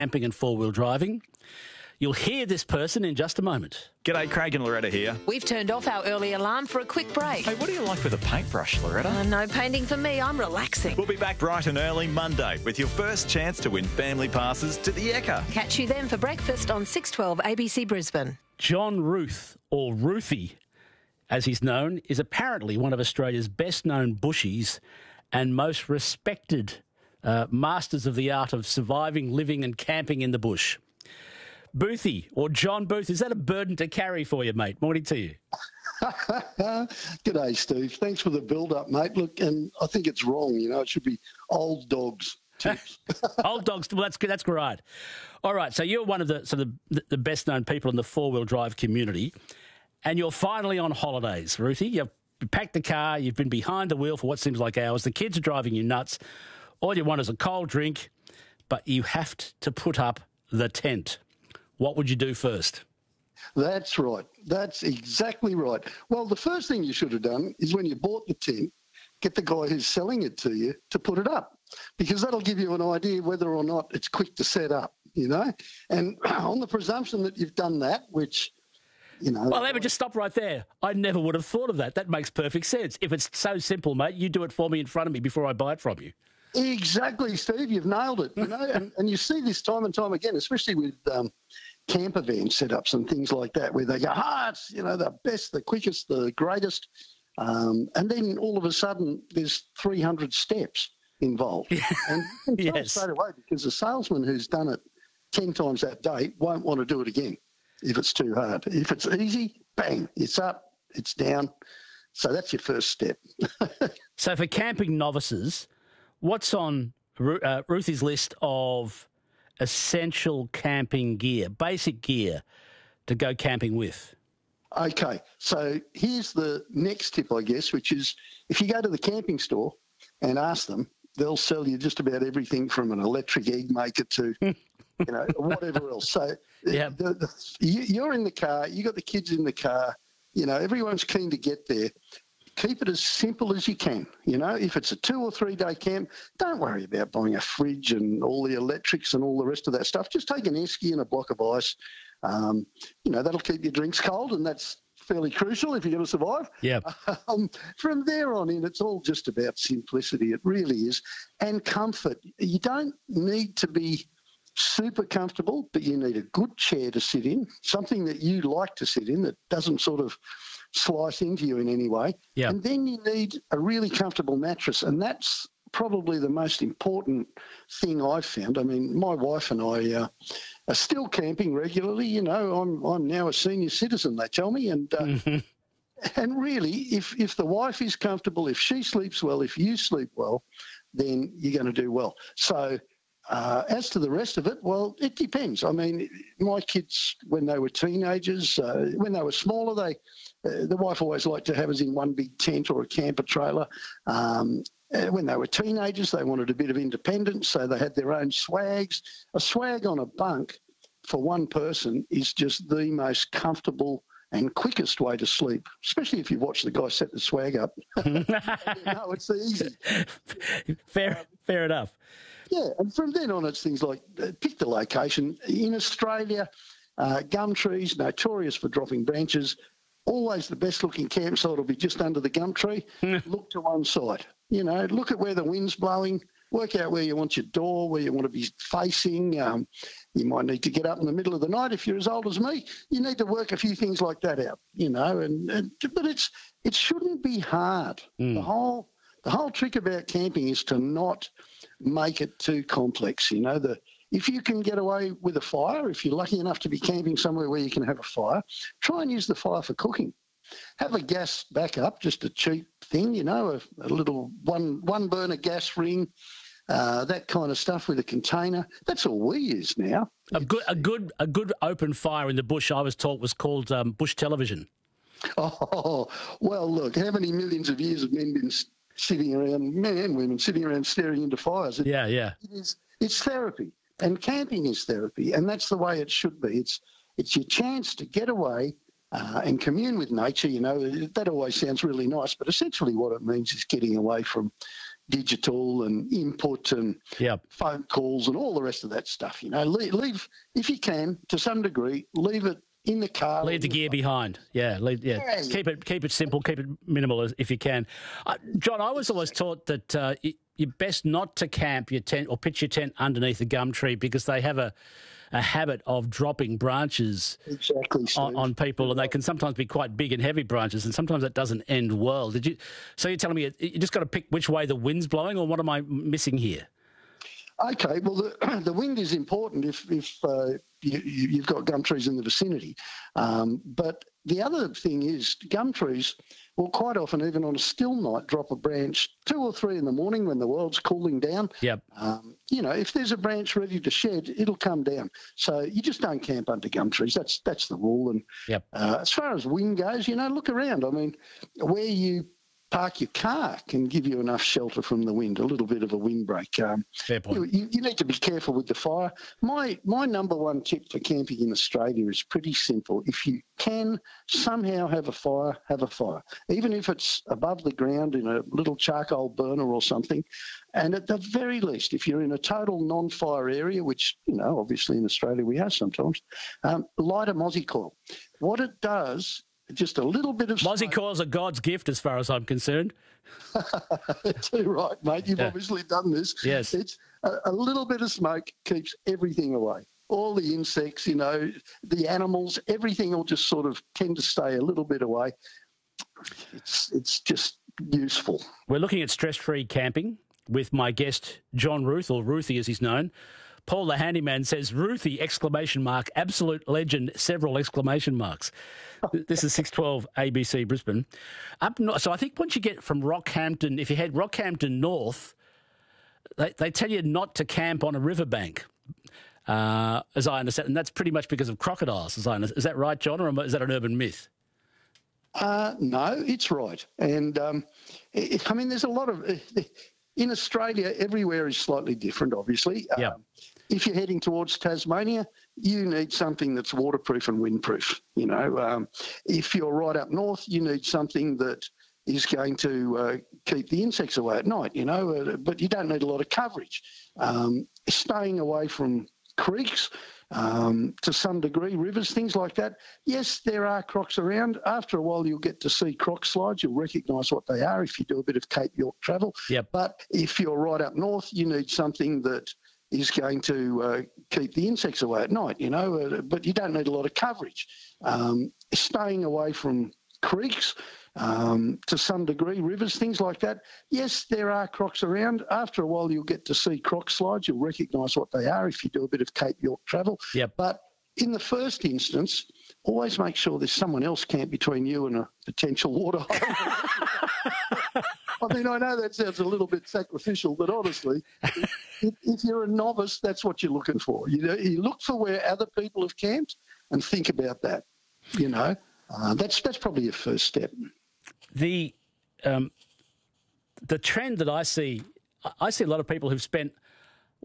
camping and four-wheel driving. You'll hear this person in just a moment. G'day, Craig and Loretta here. We've turned off our early alarm for a quick break. Hey, what do you like with a paintbrush, Loretta? No painting for me, I'm relaxing. We'll be back bright and early Monday with your first chance to win family passes to the Ekka. Catch you then for breakfast on 612 ABC Brisbane. John Ruth, or Ruthie, as he's known, is apparently one of Australia's best-known bushies and most respected masters of the art of surviving, living and camping in the bush. Boothie, or John Booth, is that a burden to carry for you, mate? Morning to you. G'day, Steve. Thanks for the build-up, mate. Look, and I think it's wrong, it should be old dogs tips. Old dogs, well, that's great. All right, so you're one of the best-known people in the four-wheel drive community, and you're finally on holidays, Ruthie. You've packed the car, you've been behind the wheel for what seems like hours, the kids are driving you nuts, all you want is a cold drink, but you have to put up the tent. What would you do first? That's right. That's exactly right. Well, the first thing you should have done is when you bought the tent, get the guy who's selling it to you to put it up, because that'll give you an idea whether or not it's quick to set up, And on the presumption that you've done that, which, Well, let me just stop right there. I never would have thought of that. That makes perfect sense. If it's so simple, mate, you do it for me in front of me before I buy it from you. Exactly, Steve. You've nailed it. And you see this time and time again, especially with camper van setups and things like that, where they go, it's the best, the quickest, the greatest, and then all of a sudden there's 300 steps involved. And you can tell straight away, because the salesman who's done it 10 times that day won't want to do it again if it's too hard. If it's easy, bang, it's up, it's down. So that's your first step. So for camping novices, what's on Ruthie's list of essential camping gear, basic gear to go camping with? Okay, so here's the next tip, I guess, which is if you go to the camping store and ask them, they'll sell you just about everything from an electric egg maker to, whatever else. So you're in the car, you got the kids in the car, everyone's keen to get there. Keep it as simple as you can. If it's a 2 or 3 day camp, don't worry about buying a fridge and all the electrics and all the rest of that stuff. Just take an esky and a block of ice. That'll keep your drinks cold, and that's fairly crucial if you're going to survive. Yeah. From there on in, it's all just about simplicity. It really is. And comfort. You don't need to be super comfortable, but you need a good chair to sit in, something that you like to sit in that doesn't sort of slice into you in any way. Yeah. And then you need a really comfortable mattress, and that's probably the most important thing I've found. I mean, my wife and I are still camping regularly. I'm now a senior citizen, they tell me, and and really, if the wife is comfortable, if she sleeps well, if you sleep well, then you're going to do well. So as to the rest of it, well, it depends. I mean, my kids, when they were teenagers, when they were smaller, the wife always liked to have us in one big tent or a camper trailer. When they were teenagers, they wanted a bit of independence, so they had their own swags. A swag on a bunk for one person is just the most comfortable and quickest way to sleep, especially if you watch the guy set the swag up. No, it's easy. Fair enough. Yeah, and from then on, it's things like pick the location. In Australia, gum trees, notorious for dropping branches. Always the best-looking campsite will be just under the gum tree. Look to one side. Look at where the wind's blowing. Work out where you want your door, where you want to be facing. You might need to get up in the middle of the night if you're as old as me. You need to work a few things like that out, but it shouldn't be hard. The whole trick about camping is to not make it too complex. If you can get away with a fire, if you're lucky enough to be camping somewhere where you can have a fire, try and use the fire for cooking. Have a gas backup, just a cheap thing, a little one burner gas ring, that kind of stuff with a container. That's all we use now. A good open fire in the bush, I was taught, was called bush television. Oh, well, look, how many millions of years have men been sitting around, men and women, sitting around staring into fires? It's therapy. And camping is therapy, and that's the way it should be. It's your chance to get away and commune with nature. That always sounds really nice, but essentially what it means is getting away from digital and input and Yep. phone calls and all the rest of that stuff. Leave if you can, to some degree, leave it in the car. Leave the gear behind. Yeah, Yeah. Keep it simple, keep it minimal if you can. John, I was always taught that you're best not to camp your tent or pitch your tent underneath a gum tree because they have a habit of dropping branches Exactly, Steve. on people, and they can sometimes be quite big and heavy branches, and sometimes that doesn't end well. So you're telling me you just got to pick which way the wind's blowing, or what am I missing here? Okay, well, the wind is important if you've got gum trees in the vicinity. But the other thing is gum trees will quite often, even on a still night, drop a branch 2 or 3 in the morning when the world's cooling down. Yep. If there's a branch ready to shed, it'll come down. So you just don't camp under gum trees. That's the rule. And Yep. As far as wind goes, look around. I mean, where you park your car can give you enough shelter from the wind, a little bit of a windbreak. Fair point. You need to be careful with the fire. My number one tip for camping in Australia is pretty simple. If you can somehow have a fire, have a fire. Even if it's above the ground in a little charcoal burner or something. And at the very least, if you're in a total non-fire area, which, obviously in Australia we are sometimes, light a mozzie coil. What it does, just a little bit of Mozzie coils are God's gift as far as I'm concerned. Too right, mate. You've Yeah. obviously done this. Yes. It's a little bit of smoke keeps everything away. All the insects, the animals, everything will just sort of tend to stay a little bit away. It's just useful. We're looking at stress-free camping with my guest, John Ruth, or Ruthie as he's known. Paul the handyman says, Ruthie, ! Absolute legend, several exclamation marks. This is 612 ABC Brisbane. So I think once you get from Rockhampton, if you head Rockhampton north, they tell you not to camp on a riverbank, as I understand. And that's pretty much because of crocodiles, as I understand. Is that right, John, or is that an urban myth? No, it's right. And, there's a lot of... In Australia, everywhere is slightly different, obviously. Yeah. If you're heading towards Tasmania, you need something that's waterproof and windproof. If you're right up north, you need something that is going to keep the insects away at night, but you don't need a lot of coverage. Staying away from creeks, to some degree, rivers, things like that. Yes, there are crocs around. After a while, you'll get to see croc slides. You'll recognise what they are if you do a bit of Cape York travel. Yep. But if you're right up north, you need something that is going to keep the insects away at night, but you don't need a lot of coverage. Staying away from creeks, to some degree, rivers, things like that. Yes, there are crocs around. After a while, you'll get to see croc slides. You'll recognise what they are if you do a bit of Cape York travel. Yep. But in the first instance, always make sure there's someone else camped between you and a potential water hole. I know that sounds a little bit sacrificial, but honestly, if you're a novice, that's what you're looking for. You look for where other people have camped and think about that. That's probably your first step. The trend that I see a lot of people who've spent